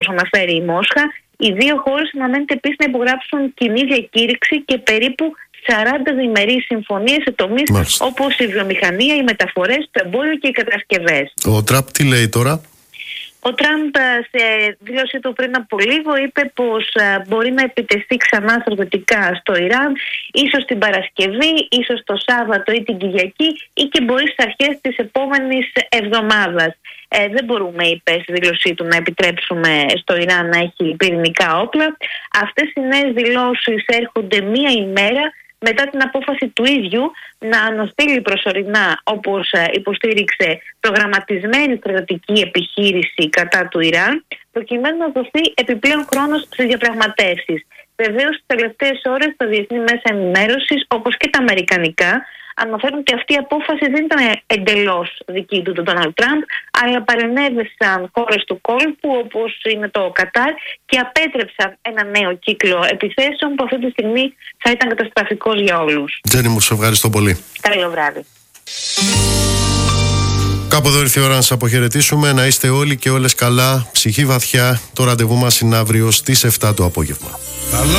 αναφέρει η Μόσχα. Οι δύο χώρες αναμένεται επίσης να υπογράψουν κοινή διακήρυξη και περίπου 40 διμερείς συμφωνίες σε τομείς όπως η βιομηχανία, οι μεταφορές, το εμπόριο και οι κατασκευές. Ο Τραμπ τι λέει τώρα? Ο Τραμπ σε δήλωσή του πριν από λίγο είπε πως μπορεί να επιτεθεί ξανά στρατιωτικά στο Ιράν, ίσως την Παρασκευή, ίσως το Σάββατο ή την Κυριακή ή και μπορεί στις αρχές της επόμενης εβδομάδας. Δεν μπορούμε, είπε στη δήλωσή του, να επιτρέψουμε στο Ιράν να έχει πυρηνικά όπλα. Αυτές οι νέες δηλώσεις έρχονται μία ημέρα μετά την απόφαση του ίδιου να αναστείλει προσωρινά, όπως υποστήριξε, προγραμματισμένη στρατιωτική επιχείρηση κατά του Ιράν, προκειμένου να δοθεί επιπλέον χρόνος στις διαπραγματεύσεις. Βεβαίως, τις τελευταίες ώρες τα διεθνή μέσα ενημέρωσης, όπως και τα αμερικανικά, αναφέρουν ότι αυτή η απόφαση δεν ήταν εντελώς δική του Ντόναλντ Τραμπ, αλλά παρενέβησαν χώρες του κόλπου όπως είναι το Κατάρ και απέτρεψαν ένα νέο κύκλο επιθέσεων που αυτή τη στιγμή θα ήταν καταστραφικός για όλους. Τζέννη μου, σε ευχαριστώ πολύ. Καλό βράδυ. Κάπου εδώ ήρθε η ώρα να σας αποχαιρετήσουμε. Να είστε όλοι και όλες καλά, ψυχή βαθιά. Το ραντεβού μας είναι αύριο στις 7 το απόγευμα.